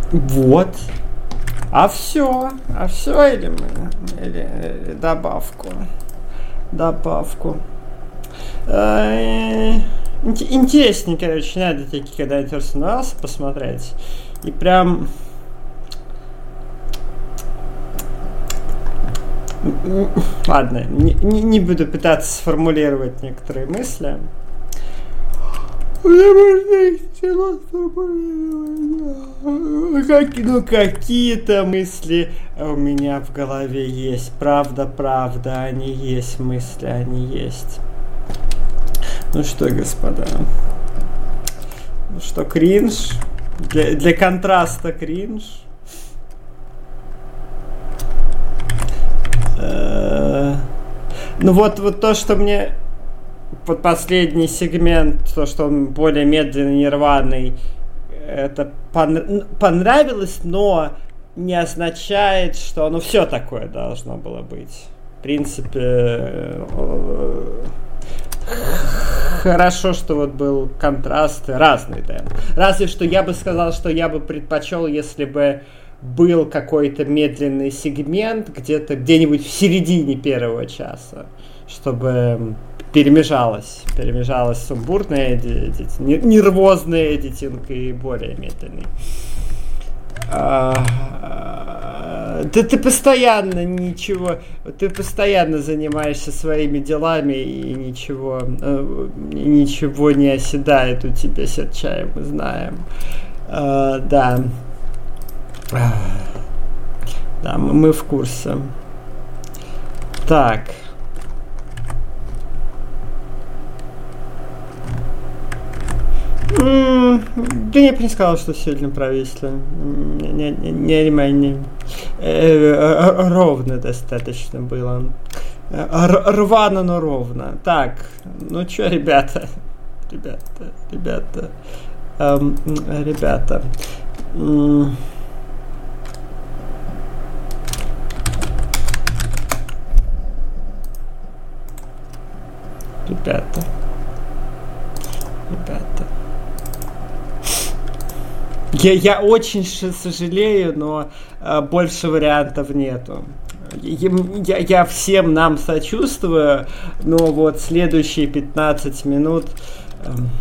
Вот. А все или мы... Или добавку. Интереснее, короче, надо такие, когда интерс посмотреть. И прям... Ладно, не буду пытаться сформулировать некоторые мысли. Какие-то мысли у меня в голове есть. Правда, они есть мысли, они есть. Ну что, господа. Ну что, кринж? Для контраста кринж. Ну вот то, что мне... Вот последний сегмент, то, что он более медленный, нерваный, это понравилось, но не означает, что оно все такое должно было быть. В принципе, хорошо, что вот был контраст разный темп. Разве что я бы сказал, что я бы предпочел, если бы был какой-то медленный сегмент где-нибудь в середине первого часа, чтобы перемежалась сумбурная нервозная эдитинг и более медленный. Ты постоянно занимаешься своими делами, и ничего не оседает у тебя, Серчай, мы знаем. Да, мы в курсе. Так. Да я бы не сказал, что сильно провисли. Не. Ровно достаточно было. Рвано, но ровно. Так, ну чё, ребята. Ребята. Я очень сожалею, но больше вариантов нету. Я всем нам сочувствую, но вот следующие 15 минут